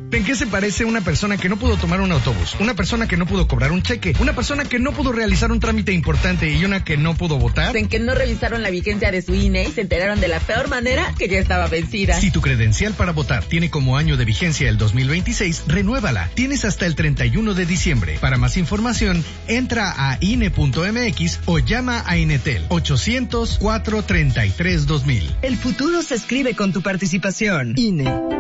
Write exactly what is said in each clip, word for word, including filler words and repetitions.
¿En qué se parece una persona que no pudo tomar un autobús, una persona que no pudo cobrar un cheque, una persona que no pudo realizar un trámite importante y una que no pudo votar? En que no revisaron la vigencia de su I N E y se enteraron de la peor manera que ya estaba vencida. Si tu credencial para votar tiene como año de vigencia el dos mil veintiséis, renuévala. Tienes hasta el treinta y uno de diciembre. Para más información, entra a I N E punto M X o llama a Inetel ochocientos, cuatrocientos treinta y tres, dos mil. El futuro se escribe con tu participación. I N E.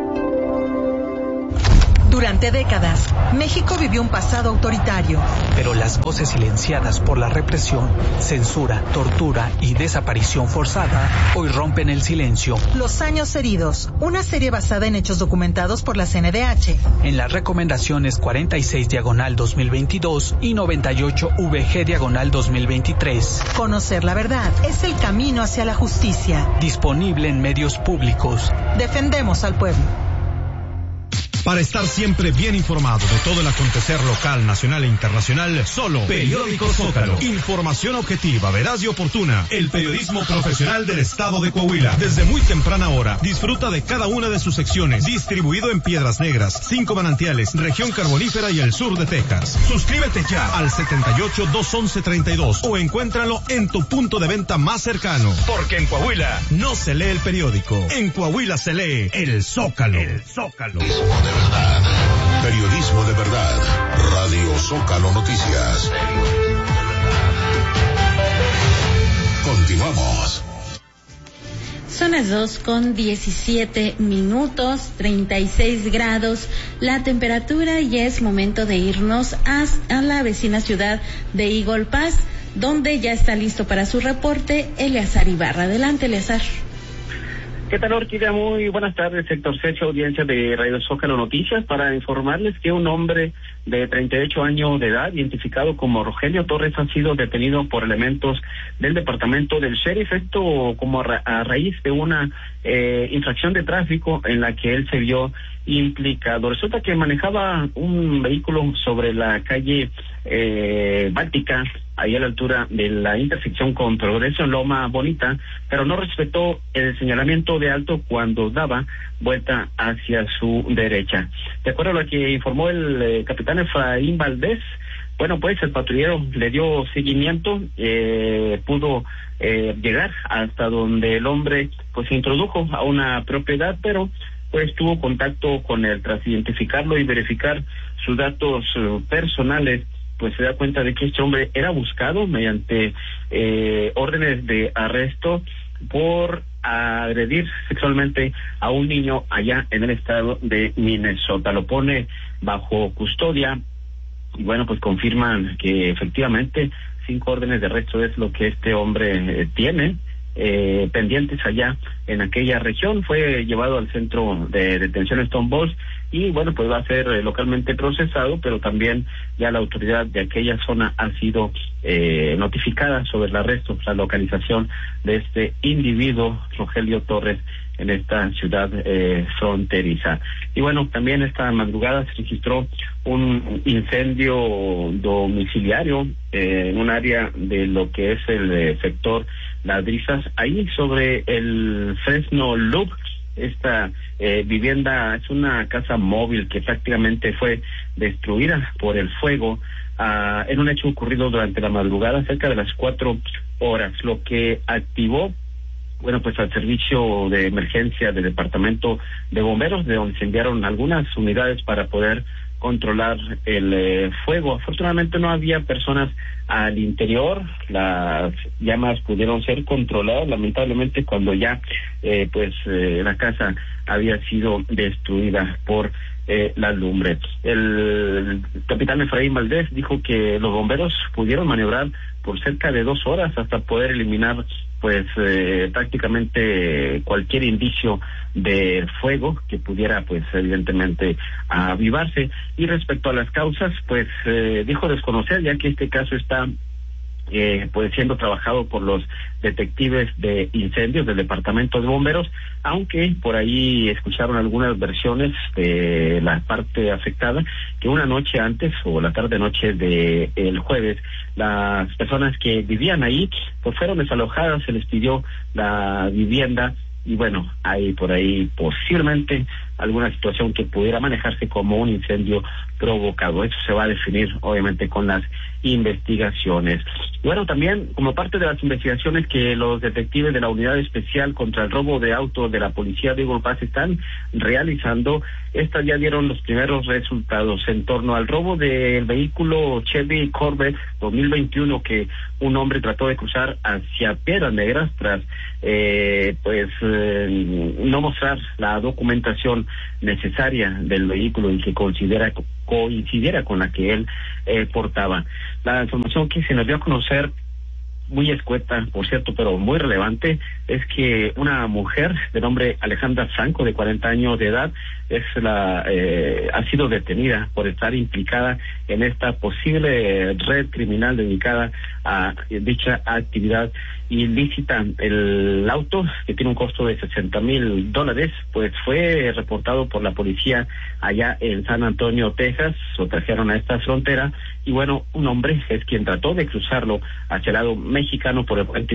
Durante décadas, México vivió un pasado autoritario. Pero las voces silenciadas por la represión, censura, tortura y desaparición forzada hoy rompen el silencio. Los años heridos, una serie basada en hechos documentados por la C N D H. En las recomendaciones cuarenta y seis diagonal dos mil veintidós y noventa y ocho V G diagonal dos mil veintitrés. Conocer la verdad es el camino hacia la justicia. Disponible en medios públicos. Defendemos al pueblo. Para estar siempre bien informado de todo el acontecer local, nacional e internacional, solo Periódico Zócalo. Información objetiva, veraz y oportuna. El periodismo profesional del estado de Coahuila. Desde muy temprana hora, disfruta de cada una de sus secciones. Distribuido en Piedras Negras, Cinco Manantiales, Región Carbonífera y el sur de Texas. Suscríbete ya al setenta y ocho, doscientos once, treinta y dos o encuéntralo en tu punto de venta más cercano. Porque en Coahuila no se lee el periódico. En Coahuila se lee el Zócalo. El Zócalo. De verdad. Periodismo de verdad. Radio Zócalo Noticias. Continuamos. Son las dos con diecisiete minutos, treinta y seis grados la temperatura y es momento de irnos a, a la vecina ciudad de Eagle Pass, donde ya está listo para su reporte Eleazar Ibarra. Adelante, Eleazar. ¿Qué tal, Orquídea? Muy buenas tardes, sector Secho, audiencia de Radio Zócalo Noticias, para informarles que un hombre de treinta y ocho años de edad, identificado como Rogelio Torres, ha sido detenido por elementos del departamento del sheriff, esto como a, ra- a raíz de una eh, infracción de tráfico en la que él se vio implicado. Resulta que manejaba un vehículo sobre la calle eh, Báltica, ahí a la altura de la intersección con Progreso en Loma Bonita, pero no respetó el señalamiento de alto cuando daba vuelta hacia su derecha. De acuerdo a lo que informó el eh, capitán Efraín Valdés, bueno, pues el patrullero le dio seguimiento, eh, pudo eh, llegar hasta donde el hombre pues se introdujo a una propiedad, pero pues tuvo contacto con él. Tras identificarlo y verificar sus datos uh, personales, pues se da cuenta de que este hombre era buscado mediante eh, órdenes de arresto por agredir sexualmente a un niño allá en el estado de Minnesota. Lo pone bajo custodia y bueno, pues confirman que efectivamente cinco órdenes de arresto es lo que este hombre eh, tiene eh, pendientes allá en aquella región. Fue llevado al centro de detención Stonewall y bueno, pues va a ser eh, localmente procesado, pero también ya la autoridad de aquella zona ha sido eh, notificada sobre el arresto, la localización de este individuo, Rogelio Torres, en esta ciudad eh, fronteriza. Y bueno, también esta madrugada se registró un incendio domiciliario eh, en un área de lo que es el eh, sector Ladrizas, ahí sobre el Fresno Loop. Esta eh, vivienda es una casa móvil que prácticamente fue destruida por el fuego uh, en un hecho ocurrido durante la madrugada, cerca de las cuatro horas, lo que activó, bueno, pues al servicio de emergencia del departamento de bomberos, de donde se enviaron algunas unidades para poder controlar el eh, fuego. Afortunadamente no había personas al interior, las llamas pudieron ser controladas, lamentablemente cuando ya eh, pues eh, la casa había sido destruida por eh, la lumbre. El capitán Efraín Valdés dijo que los bomberos pudieron maniobrar por cerca de dos horas hasta poder eliminar pues eh, prácticamente cualquier indicio de fuego que pudiera pues evidentemente avivarse. Y respecto a las causas, pues eh, dijo desconocer, ya que este caso está Eh, pues siendo trabajado por los detectives de incendios del departamento de bomberos, aunque por ahí escucharon algunas versiones de la parte afectada que una noche antes o la tarde noche de el jueves las personas que vivían ahí pues fueron desalojadas, se les pidió la vivienda y bueno, hay por ahí posiblemente alguna situación que pudiera manejarse como un incendio provocado. Eso se va a definir obviamente con las investigaciones. Bueno, también como parte de las investigaciones que los detectives de la Unidad Especial contra el Robo de Autos de la Policía de Eagle Pass están realizando, estas ya dieron los primeros resultados en torno al robo del vehículo Chevy Corvette dos mil veintiuno que un hombre trató de cruzar hacia Piedras Negras tras eh, pues eh, no mostrar la documentación necesaria del vehículo y que considera coincidiera con la que él eh, portaba. La información que se nos dio a conocer, muy escueta, por cierto, pero muy relevante, es que una mujer de nombre Alejandra Franco, de cuarenta años de edad, es la eh, ha sido detenida por estar implicada en esta posible red criminal dedicada a dicha actividad ilícita. El auto, que tiene un costo de sesenta mil dólares, pues fue reportado por la policía allá en San Antonio, Texas. Lo trajeron a esta frontera y bueno, un hombre es quien trató de cruzarlo hacia el lado mexicano por el puente